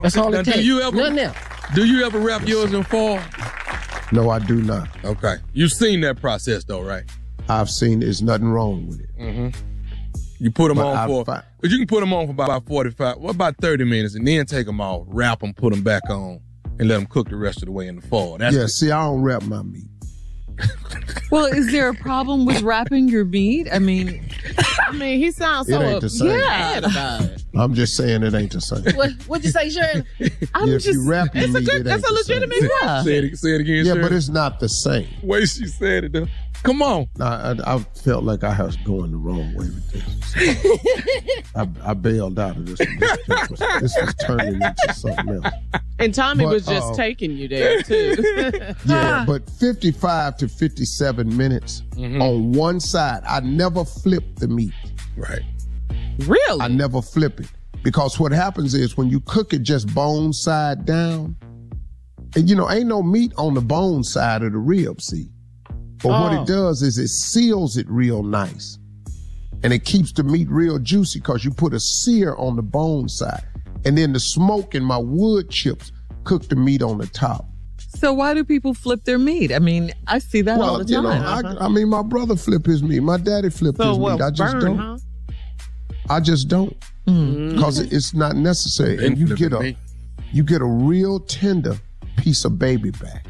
That's all Now, it takes. Nothing else. Do you ever wrap yours in foil? No, I do not. Okay. You've seen that process though, right? I've seen there's nothing wrong with it. Mm-hmm. You put them on but you can put them on for about 45, about 30 minutes, and then take them off, wrap them, put them back on, and let them cook the rest of the way in the foil. See, I don't wrap my meat. Well, is there a problem with wrapping your meat? I mean, he sounds so upset about it. I'm just saying it ain't the same. What'd you say, Shirley? If you wrap your meat, that's a legitimate question. Say it again, Yeah, Shirley. but it's not the same. Way she said it though. Come on. I felt like I was going the wrong way with this. So I bailed out of this one. This was turning into something else. And Tommy was just taking you there, too. Yeah, but 55 to 57 minutes on one side. I never flip the meat. Right. Really? I never flip it. Because what happens is when you cook it just bone side down, and ain't no meat on the bone side of the rib, see? But what it does is it seals it real nice. And it keeps the meat real juicy because you put a sear on the bone side. And then the smoke and my wood chips cook the meat on the top. so why do people flip their meat? I mean, I see that all the time. I mean, my brother flip his meat. My daddy flipped his meat. I just don't. Huh? I just don't. Because it's not necessary. And you get a real tender piece of baby back.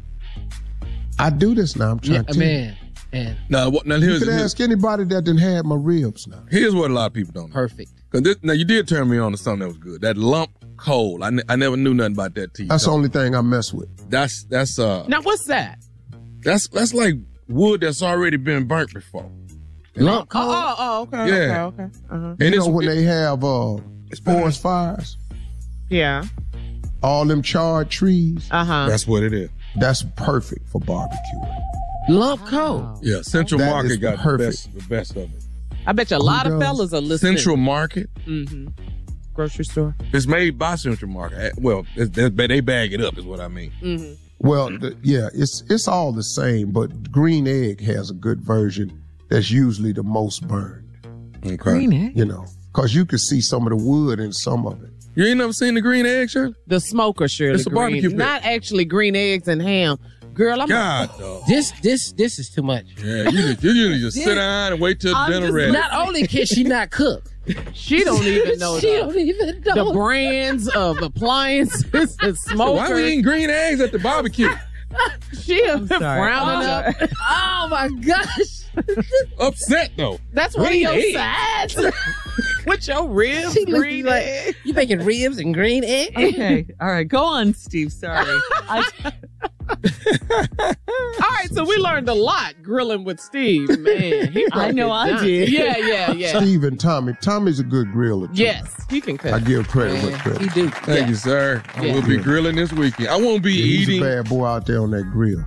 I do this now. I'm trying to. Man. Now you can ask anybody that done had my ribs now. Here's what a lot of people don't know. Perfect. Now, you did turn me on to something that was good. That lump coal. I never knew nothing about that tea. That's the only thing I mess with. That's Now, what's that? That's like wood that's already been burnt before. Lump coal? Okay. Yeah. Okay. Uh-huh. And when they have forest fires, Yeah. all them charred trees, That's what it is. that's perfect for barbecuing. Lump coal. Yeah, Central That Market is got perfect. the best of it. I bet you a lot of does? fellas are listening. Central Market. Mm-hmm. Grocery store. It's made by Central Market. Well, they bag it up is what I mean. Mm-hmm. Well, it's all the same, but Green Egg has a good version that's usually the most burned. Okay. Green egg? Because you can see some of the wood in some of it. You ain't never seen the green egg, Shirley? The smoker, Shirley. It's a barbecue pit. Not actually green eggs and ham. Girl, I'm God, dog. This is too much. Yeah, you need to just sit down and wait till dinner ready. Not only can she not cook, She don't even know she don't even know the brands of appliances and So smokers. why we eating green eggs at the barbecue? She is frowning up. Oh my gosh. Upset though. That's one of Green your eggs. sides. With your ribs, She looks green like egg. you making ribs and green eggs. Okay. All right. Go on, Steve. Sorry. All right, so we learned a lot grilling with Steve. Man, he I know broke it I down. did. Yeah. Steve and Tommy. Tommy's a good griller, too. Yes, he can cook. I give credit where He credit. do. Thank you, sir. I will be grilling this weekend. I won't be He's eating. a bad boy out there on that grill.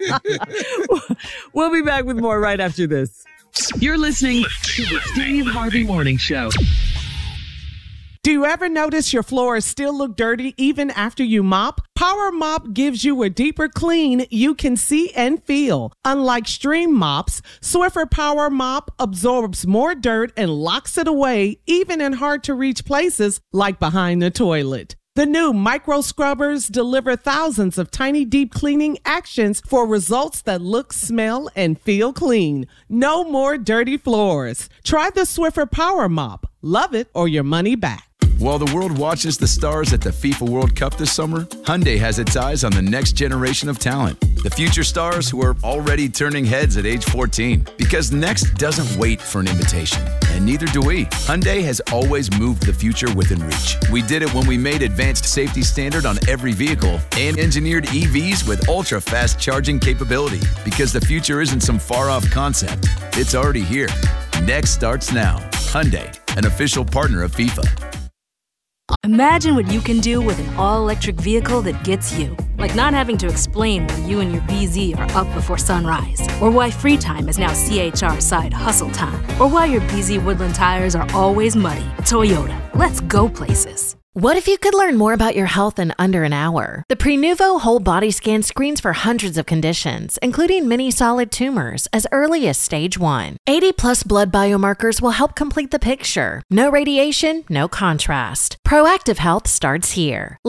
We'll be back with more right after this. You're listening to the Steve Harvey Morning Show. Do you ever notice your floors still look dirty even after you mop? Power Mop gives you a deeper clean you can see and feel. Unlike stream mops, Swiffer Power Mop absorbs more dirt and locks it away, even in hard-to-reach places like behind the toilet. The new micro scrubbers deliver thousands of tiny deep cleaning actions for results that look, smell, and feel clean. No more dirty floors. Try the Swiffer Power Mop. Love it or your money back. While the world watches the stars at the FIFA World Cup this summer, Hyundai has its eyes on the next generation of talent. The future stars who are already turning heads at age 14. Because next doesn't wait for an invitation. And neither do we. Hyundai has always moved the future within reach. We did it when we made advanced safety standard on every vehicle and engineered EVs with ultra-fast charging capability. Because the future isn't some far-off concept. It's already here. Next starts now. Hyundai, an official partner of FIFA. Imagine what you can do with an all-electric vehicle that gets you. Like not having to explain why you and your BZ are up before sunrise. Or why free time is now CHR side hustle time. Or why your BZ Woodland tires are always muddy. Toyota, let's go places. What if you could learn more about your health in under an hour? The Prenuvo Whole Body Scan screens for hundreds of conditions, including many solid tumors, as early as stage 1. 80+ blood biomarkers will help complete the picture. No radiation, no contrast. Proactive health starts here.